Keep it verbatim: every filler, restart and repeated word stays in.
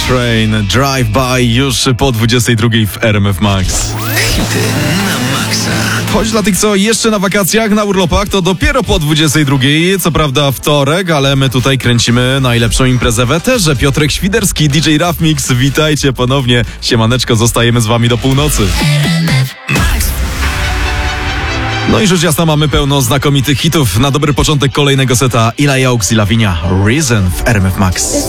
Train, Drive By już po dwudziestej drugiej w R M F Max. Hity na maksa. Choć dla tych, co jeszcze na wakacjach, na urlopach, to dopiero po dwudziestej drugiej, co prawda wtorek, ale my tutaj kręcimy najlepszą imprezę w eterze. Piotrek Świderski, D J Raf Mix, witajcie ponownie. Siemaneczko, zostajemy z wami do północy. No i rzecz jasna, mamy pełno znakomitych hitów. Na dobry początek kolejnego seta Ila Yauks i Lavinia, Reason w R M F Max.